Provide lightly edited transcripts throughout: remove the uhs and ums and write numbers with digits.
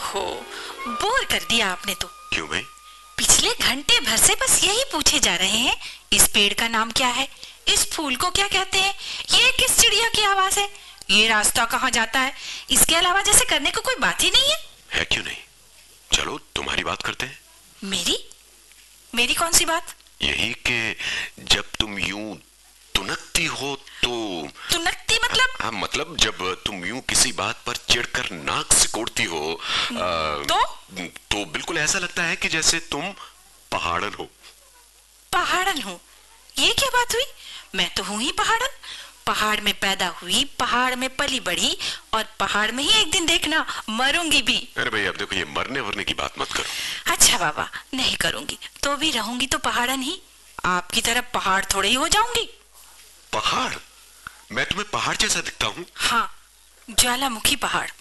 ओहो, बोर कर दिया आपने तो। क्यों भाई? पिछले घंटे भर से बस यही पूछे जा रहे हैं, इस पेड़ का नाम क्या है, इस फूल को क्या कहते हैं, ये किस चिड़िया की आवाज है, ये रास्ता कहाँ जाता है। इसके अलावा जैसे करने को कोई बात ही नहीं है क्यों नहीं? चलो तुम्हारी बात करते हैं। मेरी? मेरी कौन सी बात? यही कि जब तुम यूं तुनकती हो तो। तुनकती मतलब? हाँ, मतलब जब तुम यूं किसी बात पर चिढ़कर नाक सिकोड़ती हो तो बिल्कुल ऐसा लगता है कि जैसे तुम पहाड़न हो। पहाड़न हो? ये क्या बात हुई? मैं तो हूं ही पहाड़न। पहाड़ में पैदा हुई, पहाड़ में पली बढ़ी और पहाड़ में ही एक दिन देखना मरूंगी भी। अरे भाई अब देखो, ये मरने वरने की बात मत करो। अच्छा बाबा, नहीं करूंगी तो भी रहूंगी तो पहाड़न ही। आपकी तरफ पहाड़ थोड़े ही हो जाऊंगी। पहाड़? मैं तुम्हें पहाड़ जैसा दिखता हूँ? हाँ, ज्वालामुखी पहाड़।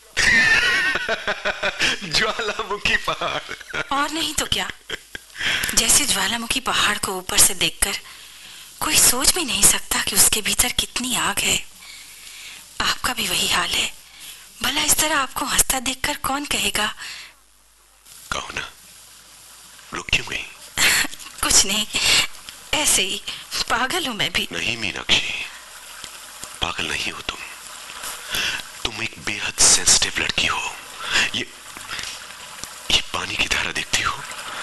ज्वालामुखी पहाड़? और नहीं तो क्या। जैसे ज्वालामुखी पहाड़ को ऊपर से देखकर कोई सोच भी नहीं सकता कि उसके भीतर कितनी आग है। आपका भी वही हाल है। भला इस तरह आपको हंसता देखकर कौन कहेगा? कहो ना, रुक क्यों गई? कुछ नहीं, ऐसे ही पागल हूं मैं भी। नहीं मीनाक्षी, पागल नहीं हो तुम एक बेहद सेंसिटिव लड़की हो। ये पानी की धारा देखती हो,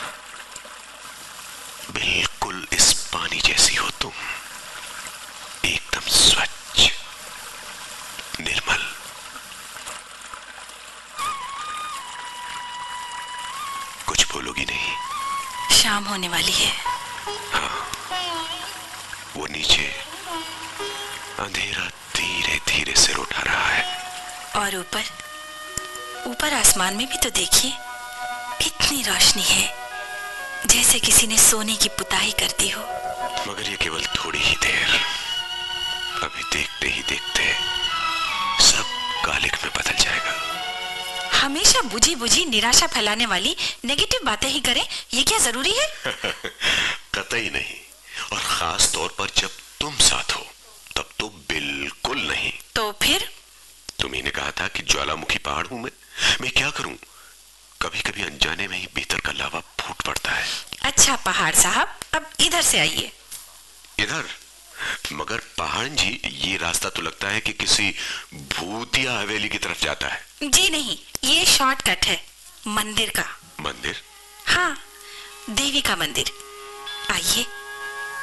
बिल्कुल इस पानी जैसी हो तुम, एकदम स्वच्छ, निर्मल। कुछ बोलोगी नहीं? शाम होने वाली है। हाँ, वो नीचे अंधेरा धीरे धीरे सिर उठा रहा है। और ऊपर आसमान में भी तो देखिए, कितनी रोशनी है, जैसे किसी ने सोने की पुताई कर दी हो। मगर ये केवल थोड़ी ही देर, अभी देखते ही देखते सब कालिक में बदल जाएगा। हमेशा बुझी बुझी निराशा फैलाने वाली नेगेटिव बातें ही करें, ये क्या जरूरी है? कतई नहीं, और खास तौर पर जब तुम साथ हो तब तो बिल्कुल नहीं। तो फिर? तुम्ही ने कहा था कि ज्वालामुखी पहाड़ हूं मैं क्या करूं, कभी कभी अनजाने में ही भीतर का लावा फूट पड़ता है। अच्छा पहाड़ साहब, अब इधर से आइए। इधर? मगर पहाड़ जी, ये रास्ता तो लगता है कि किसी भूतिया हवेली की तरफ जाता है। जी नहीं, ये शॉर्टकट है मंदिर का। मंदिर? हाँ, देवी का मंदिर। आइए,